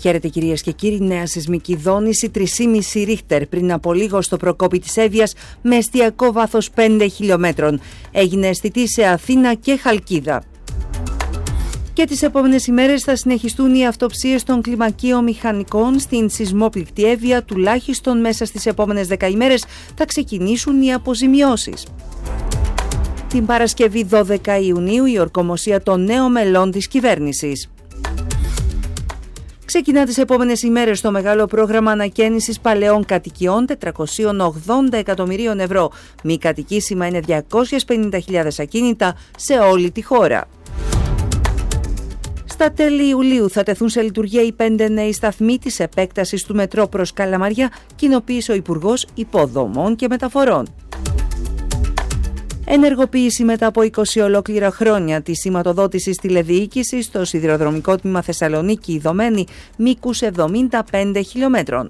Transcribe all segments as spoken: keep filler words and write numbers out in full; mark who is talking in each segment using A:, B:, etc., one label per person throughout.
A: Χαίρετε κυρίες και κύριοι, νέα σεισμική δόνηση τρία κόμμα πέντε ρίχτερ πριν από λίγο στο Προκόπη της Εύβοιας με εστιακό βάθος πέντε χιλιόμετρων. Έγινε αισθητή σε Αθήνα και Χαλκίδα. Και τις επόμενες ημέρες θα συνεχιστούν οι αυτοψίες των κλιμακίων μηχανικών στην σεισμόπληκτη Εύβοια, τουλάχιστον μέσα στις επόμενες δέκα ημέρες θα ξεκινήσουν οι αποζημιώσεις. Την Παρασκευή δώδεκα Ιουνίου η ορκομοσία των νέων μελών της κυβέρνησης. Ξεκινά τις επόμενες ημέρες το μεγάλο πρόγραμμα ανακαίνησης παλαιών κατοικιών τετρακόσια ογδόντα εκατομμυρίων ευρώ. Μη κατοικήσιμα είναι διακόσιες πενήντα χιλιάδες ακίνητα σε όλη τη χώρα. Στα τέλη Ιουλίου θα τεθούν σε λειτουργία οι πέντε νέοι σταθμοί της επέκτασης του μετρό προς Καλαμαριά, κοινοποίησε ο Υπουργός Υποδομών και Μεταφορών. Ενεργοποίηση μετά από είκοσι ολόκληρα χρόνια της σηματοδότησης τηλεδιοίκησης στο σιδηροδρομικό τμήμα Θεσσαλονίκη Ιδωμένη μήκους εβδομήντα πέντε χιλιόμετρων.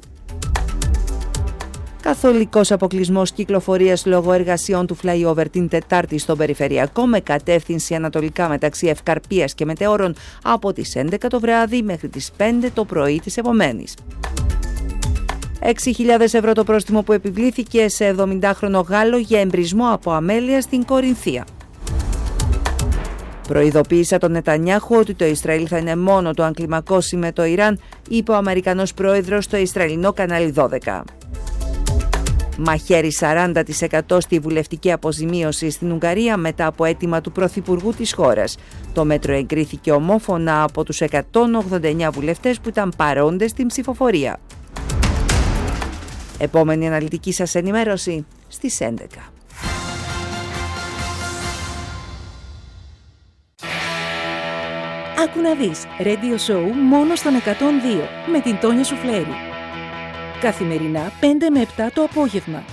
A: Καθολικός αποκλεισμός κυκλοφορίας λόγω εργασιών του flyover την Τετάρτη στον Περιφερειακό με κατεύθυνση ανατολικά μεταξύ Ευκαρπίας και Μετεώρων από τις έντεκα το βράδυ μέχρι τις πέντε το πρωί της επομένης. έξι χιλιάδες ευρώ το πρόστιμο που επιβλήθηκε σε εβδομηντάχρονο Γάλλο για εμπρισμό από αμέλεια στην Κορινθία. Προειδοποίησα τον Νετανιάχου ότι το Ισραήλ θα είναι μόνο το αν κλιμακώσει με το Ιράν, είπε ο Αμερικανός πρόεδρος στο Ισραηλινό κανάλι δώδεκα. Μαχαίρι σαράντα τοις εκατό στη βουλευτική αποζημίωση στην Ουγγαρία μετά από αίτημα του Πρωθυπουργού της χώρας. Το μέτρο εγκρίθηκε ομόφωνα από τους εκατόν ογδόντα εννέα βουλευτές που ήταν παρόντες στην ψηφοφορία. Επόμενη αναλυτική σας ενημέρωση στις έντεκα.
B: Άκου να δεις, Radio Show μόνο στον εκατόν δύο με την Τόνια Σουφλέρη. Καθημερινά πέντε με επτά το απόγευμα.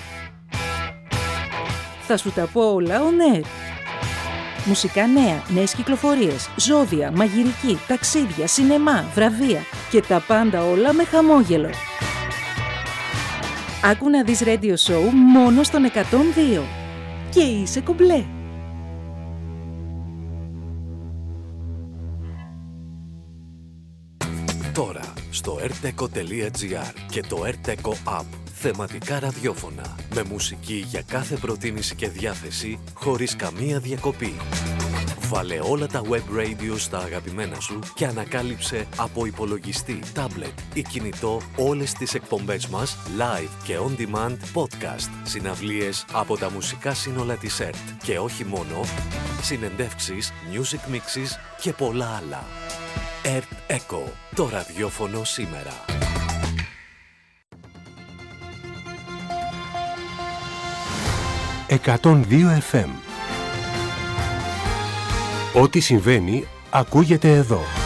B: Θα σου τα πω όλα on air. Μουσικά νέα, νέες κυκλοφορίες, ζώδια, μαγειρική, ταξίδια, σινεμά, βραβεία και τα πάντα όλα με χαμόγελο. Άκου να δεις Radio Show μόνο στον εκατόν δύο. Και είσαι κομπλέ.
C: Τώρα στο erteco τελεία gr και το erteco App. Θεματικά ραδιόφωνα με μουσική για κάθε προτίμηση και διάθεση χωρίς καμία διακοπή. Βάλε όλα τα web radio στα αγαπημένα σου και ανακάλυψε από υπολογιστή, τάμπλετ ή κινητό όλες τις εκπομπές μας live και on demand podcast, συναυλίες από τα μουσικά σύνολα της ΕΡΤ και όχι μόνο, συνεντεύξεις, music mixes και πολλά άλλα. ΕΡΤ Echo, το ραδιόφωνο σήμερα.
D: εκατόν δύο εφ εμ. Ό,τι συμβαίνει ακούγεται εδώ.